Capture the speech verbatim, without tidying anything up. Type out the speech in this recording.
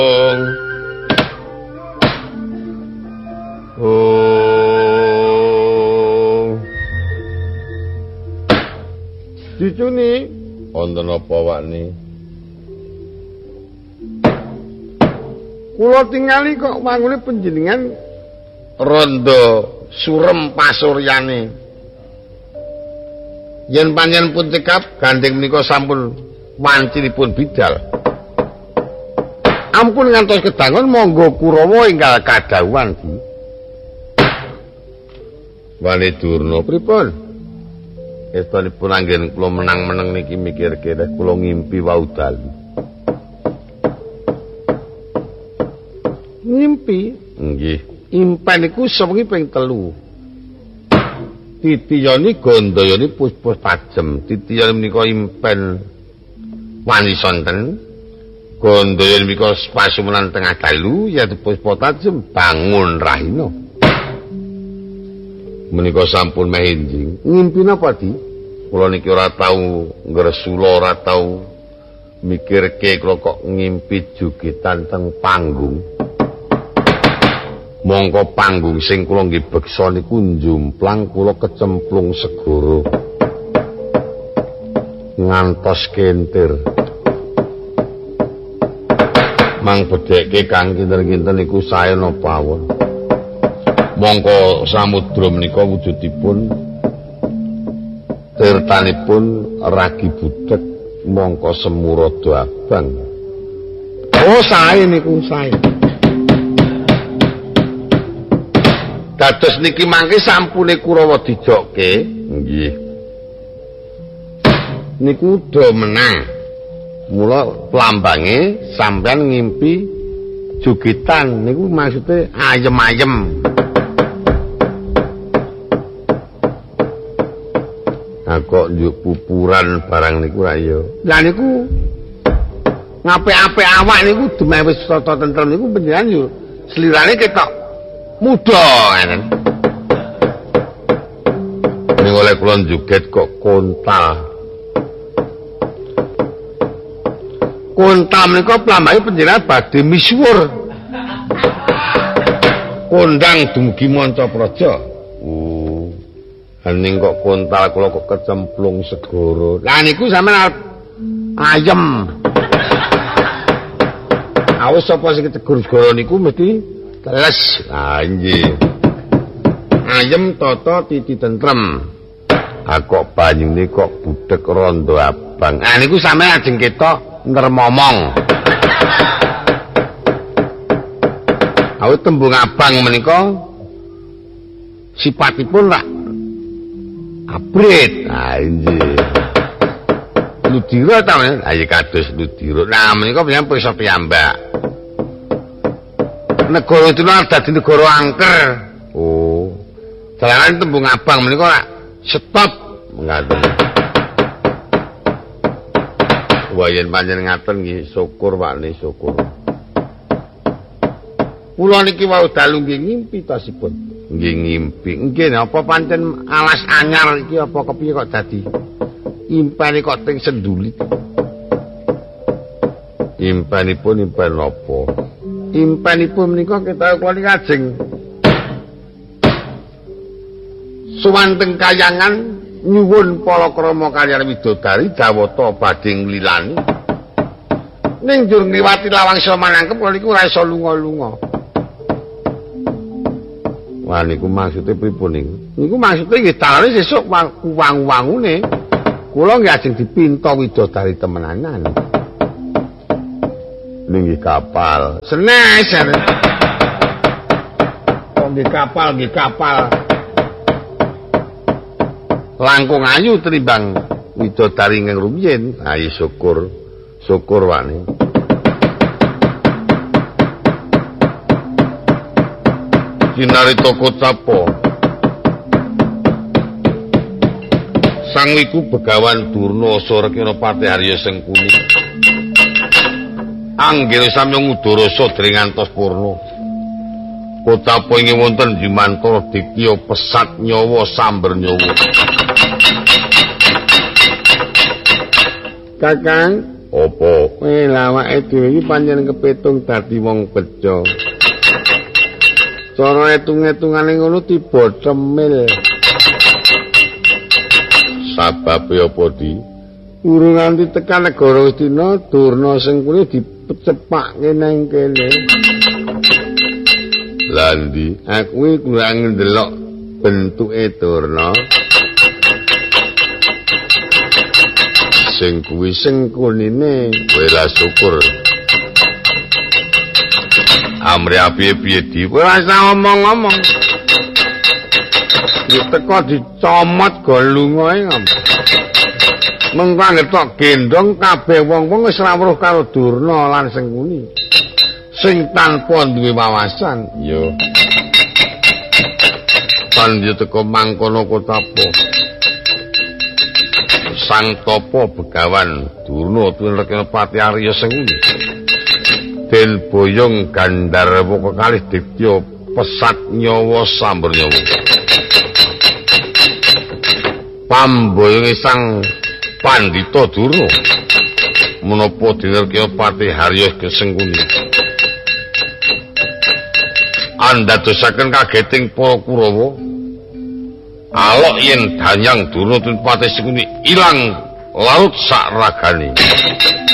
Oh. Dicuni wonten apa wakne? Kula tingali kok wangune panjenengan randa surem pasuryane. Yen panjenengan pun cekap gandeng menika sampun wancinipun bidal. Ampun ngantos kedangun monggo Kurawa enggal kadhawuhan. Wali Durna pripun? Estunipun anggen kula menang-meneng niki mikirke kula ngimpi wau dalu. Ngimpi? Nggih. Impen niku sewengi ping telu. Titiyane gandayane puspos tajem. Titiyane menika impen wani sonten. Gandayane menika pasumenan tengah dalu ya puspos tajem bangun rahina. Menika sampun meh enjing. Ngimpi napa di? Kula niki ora tau ngresula, ora tau mikirke kula kok ngimpi jugitan teng panggung. Mongko panggung sing kula nggih beksa niku njumplang kula kecemplung segara ngantos kentir mang bedheke kang kinten-kinten niku sae napa awon mongko samudra menika wujudipun tirtanipun ragi budhek mongko semurada abang oh sae niku sae. Dados niki mangke sampune Kurawa dijokke. Nggih. Niku do menang. Mula plambange sampean ngimpi jugitan niku maksude ayem-ayem. Nah kok njuk pupuran barang niku ra ya. Lah niku ngapik-apik awak niku demeh wis tata tentrem niku panjenengan yo slirane ketok muda ngeten. Ning oleh kula joget kok kontal. Kontal menika plambange panjenengan badhe misuwur. Kondang dumugi Mancapraja. Oh. Ning kok kontal kula kok kecemplung segara. Lah niku sampean ayem. Awas sapa sing tegur segara niku mesti teles, ah nggih. Ayem tata titi tentrem. Ah kok banyune kok budhek randa abang. Ah niku sampeyan ajeng ketok nremomong. Awit tembung abang menika sipatipun rak abrit. Ah nggih. Ludira ta men? Ah ya kados ludira. Nah menika piyambak prisa piyambak. Negara itu dadi negara angker. Oh. Jalanan tembung abang menika ora stop ngaten. Wah yen panjenengan ngaten nggih syukur wakne syukur. Kula niki wau dalu nggih ngimpi tasipun. Nggih ngimpi. Nggih apa pancen alas anyar iki apa kepiye kok dadi impane kok teng sendulit. Impanipun impan apa? Impanipun menika kita kula niki ajeng suwanteng kayangan nyuwun palakrama kaliyan widodari Jawata badhe nglilani ning njur ngliwati Lawangsa manangkep kula niku ora iso lunga-lunga. Wah niku maksude pripun niku? Niku maksude nggih dalane sesuk wang-wangune kula nggih ajeng dipinta widodari temenanan. Nggih kapal. Senes. Kok nggih kapal, nggih kapal. Langkung ayu tinimbang widodari ing rumiyin. Ayo syukur. Syukur wane. Kinarita Kocapa. Sang wiku Begawan Durna Sarekena Patiharya Sengkuni. Anggene sami ngudarasa dereng ngantos purna. Kocapa ingin wonten Jimantara Ditya pesat nyawa samber nyawa. Kakang, Apa? Eh lawake dhewe iki pancen kepitung dadi wong bejo. Cara etung-etungane ngono tiba cemil. Sababe apa di? Urung nganti tekan negara Astina, Durna Sengkuni dipecepake nang kene. Lah ndi? Aku iki kurang ndelok bentuke Durna. Sing kuwi Sengkunine wela syukur. Amre piye-piye di ora usah ngomong-ngomong. Diteko dicomot go lungae ngomong. Mengko ngetok gendong kabeh wong-wong wis rawuh karo Durna lan Sengkuni. Sing tanpa duwe wawasan, yo. Pan yo teko mangkono kotapa. Sang Tapa Begawan Durna tuwin Pati Arya Sengkuni. Den boyong Gandharwa kekalih Ditya pesat nyawa sambar nyawa. Pamboyonge sang Pandhita Durna menapa dinerkya Pati Arya Sengkuni. Andadosaken kageting para Kurawa alok yen danyang Durna Pati Sengkuni ilang laut sak ragane.